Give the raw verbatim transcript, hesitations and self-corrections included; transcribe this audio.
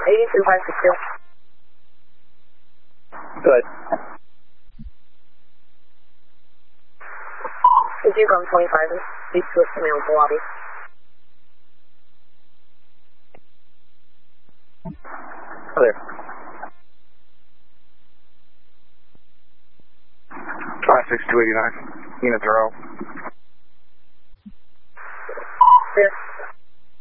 eighty-two five six two. Good. Did you come twenty-five east to me with the lobby? Clear. five six two eighty-nine. Unit zero.